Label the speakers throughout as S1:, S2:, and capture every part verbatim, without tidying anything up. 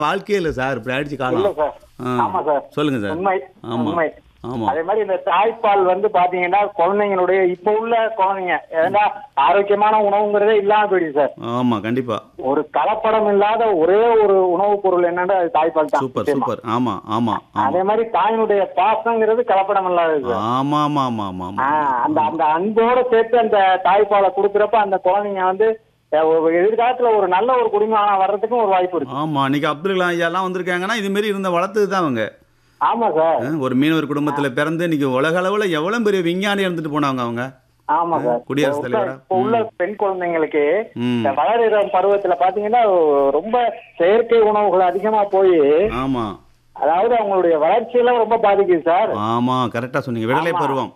S1: வாழ்க்கையே இல்ல சார். இப்படி ஆயிடுச்சு
S2: இல்ல
S1: காலம்.
S2: சார்.
S1: ஆ.
S2: ஆமா சார்.
S1: சொல்லுங்க சார்.
S2: உண்மை.
S1: ஆமா.
S2: உண்மை.
S1: ஆமா.
S2: அதே மாதிரி இந்த தாய்ப்பால் வந்து பாத்தீங்கன்னா குழந்தைங்களுடைய இப்ப உள்ள குழந்தைங்க ஏன்னா ஆரோக்கியமான உணவுங்கிறதே இல்லாம போயிடுது சார்.
S1: ஆமா, கண்டிப்பா.
S2: ஒரு கலப்படம் இல்லாத ஒரே ஒரு உணவுப் பொருள் என்னன்னா அது தாய்ப்பால் தான்.
S1: சூப்பர்,
S2: நிச்சயமா.
S1: சூப்பர். ஆமா, ஆமா, ஆமா.
S2: அதே மாதிரி தாயினுடைய பாசங்கிறது கலப்படம் இல்லாதது சார்.
S1: ஆமா, ஆமா, ஆமா, ஆமா, ஆமா.
S2: ஆஹ் அந்த அந்த அன்போட சேர்த்து அந்த தாய்ப்பாலை கொடுக்கறப்ப அந்த குழந்தைங்க வந்து அஹ், ஒரு எதிர்காலத்துல ஒரு நல்ல ஒரு குடிமகனா வர்றதுக்கும் ஒரு வாய்ப்பு இருக்கு.
S1: ஆமா. இன்னைக்கு அப்துல் கலாம் ஐயாலாம் வந்திருக்காங்கன்னா, இது மாரி இருந்த வளர்த்தது தான் அவங்க.
S2: ஆமா சார்.
S1: அ, ஒரு மீனவர் குடும்பத்துல பிறந்து இன்னைக்கு உலக அளவுல எவ்வளவு பெரிய விஞ்ஞானி இருந்துட்டு போனாங்க அவங்க.
S2: ஆமா சார்.
S1: குடியரசுத்
S2: இப்ப உள்ள-
S1: தலைவரா?
S2: இப்ப உள்ள பெண் குழந்தைங்களுக்கு
S1: ம்.
S2: இந்த வளரிற பருவத்துல பாத்தீங்கன்னா ரொம்ப செயற்கை உணவுகள் அதிகமா போய்
S1: ஆமா,
S2: அதாவது அவங்களுடைய வளர்ச்சியெல்லாம் ரொம்ப பாதிக்குது சார்.
S1: ஆமா. கரெக்டா சொன்னீங்க. விடலை
S2: ஆமா.
S1: பருவம்.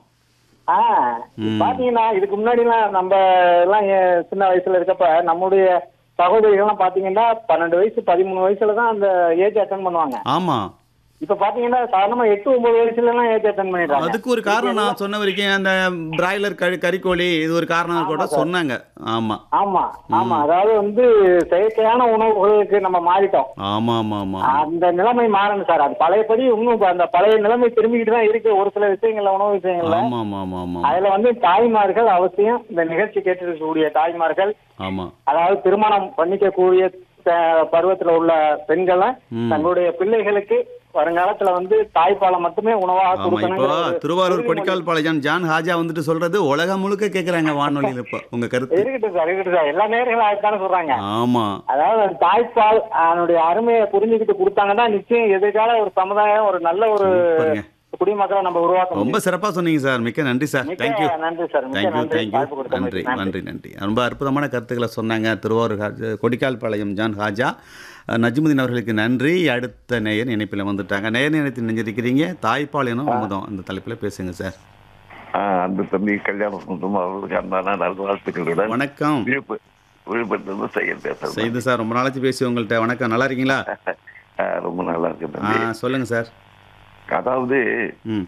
S2: ஆஹ்
S1: ம்.
S2: பாத்தீங்கன்னா இதுக்கு முன்னாடி எல்லாம் நம்ம எல்லாம் ஏ- சின்ன வயசுல இருக்கப்ப நம்முடைய சகோதரிகள்லாம் பாத்தீங்கன்னா பன்னெண்டு வயசு பதிமூணு வயசுல தான் அந்த ஏஜ் அட்டன் பண்ணுவாங்க.
S1: ஆமா.
S2: இப்ப பாத்தீங்கன்னா சாதாரணமா எட்டு ஒன்பது வயசுல எல்லாம் ஏஜ் அட்டன் பண்ணிடுறாங்க.
S1: அதுக்கு ஒரு காரணம் நான் சொன்ன வரைக்கும் அந்த பிராய்லர் கறி கறிக்கோழி இது ஒரு காரணம் கூட சொன்னாங்க. ஆமா,
S2: ஆமா ஆமா அதாவது வந்து செயற்கையான உணவுகளுக்கு நம்ம மாறிட்டோம்.
S1: ஆமா, ஆமா, ஆமா.
S2: அந்த நிலைமை மாறணும் சார். அது பழையபடி இன்னும் இப்ப அந்த பழைய நிலைமை திரும்பிக்கிட்டு தான் இருக்கு ஒரு சில விஷயங்கள்ல உணவு விஷயங்கள்ல.
S1: ஆமா, ஆமா, ஆமா, ஆமா.
S2: அதுல வந்து தாய்மார்கள் அவசியம் இந்த நிகழ்ச்சி கேட்டிருக்கக்கூடிய தாய்மார்கள்
S1: ஆமா.
S2: அதாவது திருமணம் பண்ணிக்கக்கூடிய அஹ், பருவத்துல உள்ள பெண்கள்
S1: ம்.
S2: தங்களுடைய பிள்ளைகளுக்கு வருங்காலத்துல வந்து தாய்ப்பாலை மட்டுமே உணவாக
S1: ஆமா. இப்போ
S2: கொடுக்கணுங்கிற ஒரு
S1: திருவாரூர்
S2: உறுதிமொழி.
S1: கொடிக்கால் பாளையம் ஜான் ஹாஜா வந்துட்டு சொல்றது உலகம் முழுக்க கேக்குறாங்க வானொலியில. இப்போ உங்க கருத்து?
S2: இருக்கட்டும் சார் இருக்கட்டும் சார். எல்லா நேர்களும் அதுதானே சொல்றாங்க.
S1: ஆமா,
S2: அதாவது அந்த தாய்ப்பால் அதனுடைய அருமையை புரிஞ்சுக்கிட்டு கொடுத்தாங்கன்னா நிச்சயம் எதிர்கால ஒரு சமுதாயம் ஒரு நல்ல ஒரு
S1: சூப்பருங்க.
S2: குடிமக்களை நம்ம உருவாக்க
S1: ரொம்ப
S2: முடியும்.
S1: சிறப்பா சொன்னீங்க சார். மிக்க நன்றி சார்.
S2: மிக்க
S1: தேங்க்யூ.
S2: நன்றி சார். மிக்க
S1: தேங்க்யூ,
S2: நன்றி.
S1: தேங்க்யூ.
S2: வாய்ப்பு கொடுத்த
S1: நன்றி,
S2: நன்றி.
S1: நன்றி, நன்றி. ரொம்ப அற்புதமான கருத்துக்களை சொன்னாங்க திருவாரூர் ஹாஜா கொடிக்கால் பாளையம் ஜான் ஹாஜா. அஹ், நஜ்முதீன் அவர்களுக்கு நன்றி. அடுத்த நேயர் இணைப்பில் வந்துட்டாங்க. நேயர் இணையத்தில் நினைஞ்சிருக்கிறீங்க. தாய்ப்பால் எனும் அமுதம் அந்த தலைப்பில் பேசுங்க சார்.
S3: ஆஹ் அந்த தம்பி கல்யாண சுந்தரம் அவர்களுக்கு அன்பான நல்வாழ்த்துக்களுடன்
S1: வணக்கம்.
S3: விழுப்பு விழுப்புரத்துல செய்ய பேசுறேன்.
S1: செய்து சார். ரொம்ப நாளாச்சு பேசி உங்கள்கிட்ட. வணக்கம். நல்லா இருக்கீங்களா?
S3: ஆஹ் ரொம்ப நல்லா இருக்கு
S1: ஆ,
S3: தம்பி.
S1: சொல்லுங்க சார்.
S3: அதாவது
S1: ம்.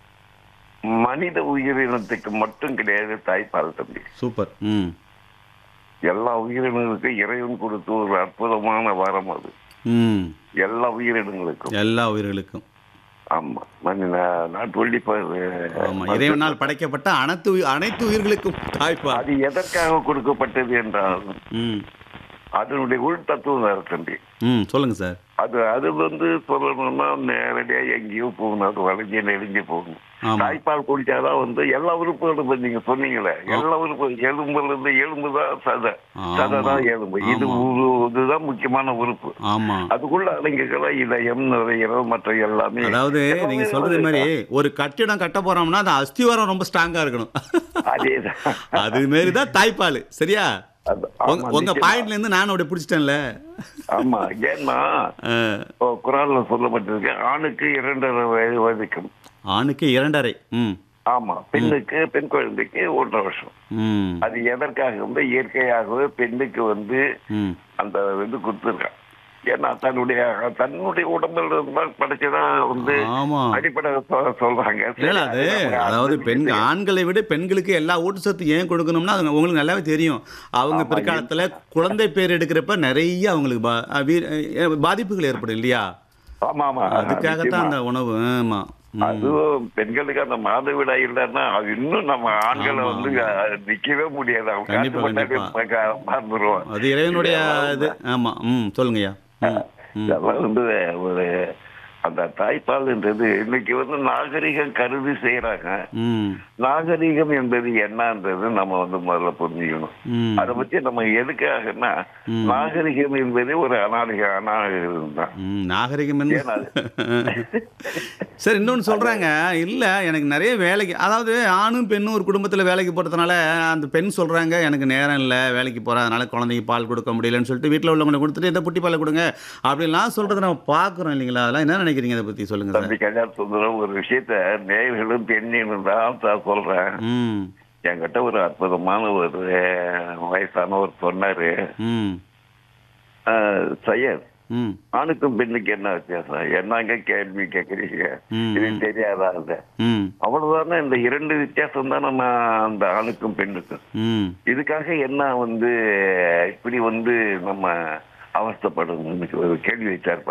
S3: மனித உயிரினத்துக்கு மட்டும் கிடையாது தாய்ப்பால் தம்பி.
S1: சூப்பர். ம்.
S3: எல்லா உயிரினங்களுக்கும் இறைவன் கொடுத்த ஒரு அற்புதமான வரம் அது.
S1: ம்.
S3: எல்லா உயிரினங்களுக்கும்.
S1: எல்லா உயிர்களுக்கும்.
S3: ஆமா மனித நாட்டு
S1: ஆமா. இறைவனால் படைக்கப்பட்ட அனைத்து உயி- அனைத்து உயிர்களுக்கும் தாய்ப்பால்.
S3: அது எதற்காக கொடுக்கப்பட்டது என்றால்
S1: ம்.
S3: அதனுடைய உள் தத்துவம் வேற தம்பி.
S1: ம். சொல்லுங்க சார்.
S3: அது அது வந்து சொல்லணும்னா நேரடியா எங்கேயோ போகணும். அது வளைஞ்சு நெளிஞ்சு போகணும்.
S1: ஆமா.
S3: தாய்ப்பால் குடிச்சாதான் வந்து எல்லா உறுப்புகளும் இப்ப நீங்க சொன்னீங்களே எல்லா உறுப்பு எலும்புல இருந்து எலும்பு தான் சதை,
S1: ஆமா.
S3: சதை தான் எலும்பு. இது
S1: ஆமா.
S3: ஒரு இதுதான் முக்கியமான உறுப்பு.
S1: ஆமா.
S3: அதுக்குள்ள அடங்கிக்கலாம் இதயம் நுரையீரல் மற்ற எல்லாமே.
S1: அதாவது
S3: எல்லாமே
S1: நீங்க சொல்றது
S3: வந்து
S1: மாதிரி ஒரு கட்டிடம் கட்ட போறோம்னா அந்த அஸ்திவாரம் ரொம்ப ஸ்ட்ராங்கா இருக்கணும்.
S3: அதேதான்.
S1: அது மாரி தான் தாய்ப்பால். சரியா?
S3: அது-
S1: உங்க-
S3: ஆமா,
S1: உங்க
S3: நிச்சயமா.
S1: பாயிண்ட்ல இருந்து நானும் அப்படி பிடிச்சிட்டேன்ல.
S3: ஆமா ஏன்னா
S1: ஆ.
S3: இப்போ குரான்ல சொல்லப்பட்டிருக்கு ஆணுக்கு இரண்டரை வயது வரைக்கும்.
S1: ஆணுக்கு இரண்டரை. ம்.
S3: ஆமா பெண்ணுக்கு பெண் குழந்தைக்கு ஒன்றரை வருஷம்.
S1: ம்.
S3: அது எதற்காக வந்து இயற்கையாகவே பெண்ணுக்கு வந்து
S1: ம்.
S3: அந்த இது கொடுத்துருக்கான். ஏன்னா தன்னுடைய தன்னுடைய உடம்புல இருந்தா படைச்சதான் வந்து
S1: ஆமா.
S3: அடிப்படை சொ- சொல்றாங்க.
S1: இல்ல அது அதாவது பெண் ஆண்களை விட பெண்களுக்கு எல்லா ஊட்டச்சத்து ஏன் கொடுக்கணும்னா அது உங்களுக்கு நல்லாவே தெரியும். அவங்க
S3: ஆமா,
S1: பிற்காலத்துல குழந்தை பேர் எடுக்கிறப்ப நிறைய அவங்களுக்கு பா- அஹ் வீ- அஹ் பாதிப்புகள் ஏற்படும் இல்லையா?
S3: ஆமா ஆமா
S1: அதுக்காகத்தான் அந்த
S3: நிச்சயமா.
S1: உணவு. ஆமா. ம்.
S3: அதுவும் பெண்களுக்கு அந்த மாதவிடாய் இல்லைன்னா அது இன்னும் நம்ம ஆண்களை
S1: ஆமா,
S3: வந்து
S1: ஆமா.
S3: அஹ், நிக்கவே முடியாது. அவங்க
S1: கண்டிப்பா,
S3: காசு பண்ணாலே
S1: கண்டிப்பா.
S3: மறந்துருவோம்.
S1: அது இறைவனுடைய இது. ஆமா. ம். சொல்லுங்கய்யா. ம். ம்.
S3: இதெல்லாம் வந்து ஒரு அந்த தாய்ப்பால்ன்றது இன்னைக்கு வந்து நாகரிகம் கருதி செய்யறாங்க.
S1: ம்.
S3: நாகரிகம் என்பது என்னன்றது நம்ம வந்து முதல்ல புரிஞ்சுக்கணும்.
S1: ம்.
S3: அதை பத்தி நம்ம எதுக்காகன்னா
S1: ம்.
S3: நாகரிகம் என்பது ஒரு அநாகரிக அநாகரிகம் தான்.
S1: ம். நாகரிகம் என்ன?
S3: ஏன்னா அது-
S1: சரி, இன்னொன்று சொல்கிறாங்க. இல்லை எனக்கு நிறைய வேலைக்கு அதாவது ஆணும் பெண்ணும் ஒரு குடும்பத்தில் வேலைக்கு போகிறதுனால அந்த பெண் சொல்கிறாங்க எனக்கு நேரம் இல்லை வேலைக்கு போகிறேன் அதனால் குழந்தைக்கு பால் கொடுக்க முடியலன்னு சொல்லிட்டு வீட்டில் உள்ளவங்களை கொடுத்துட்டு இதை புட்டி பாலை கொடுங்க அப்படின்லாம் சொல்கிறத நம்ம பார்க்குறோம் இல்லைங்களா? அதெல்லாம் என்ன நினைக்கிறீங்க இதை பற்றி சொல்லுங்கள் சார்.
S3: தம்பி கல்யாண சுந்தரம் ஒரு விஷயத்த நேயர்களும் பெண்ணினும் தான் தான் சொல்றேன்.
S1: ம்.
S3: என்கிட்ட ஒரு அற்புதமான ஒரு வயசானவர் சொன்னாரு.
S1: ம்.
S3: ஆஹ், சையத்
S1: ம்.
S3: ஆணுக்கும் பெண்ணுக்கு என்ன வித்தியாசம்? என்னங்க கேள்வி கேட்குறீங்க?
S1: ம்.
S3: இது தெரியாதா? இல்ல
S1: ம்.
S3: அவ்வளவுதானே. இந்த இரண்டு வித்தியாசம் தான் நம்ம அந்த ஆணுக்கும் பெண்ணுக்கும்.
S1: ம்.
S3: இதுக்காக என்ன வந்து இப்படி வந்து நம்ம அவஸ்தைப்படணும் ஒரு கேள்வி வைத்தார்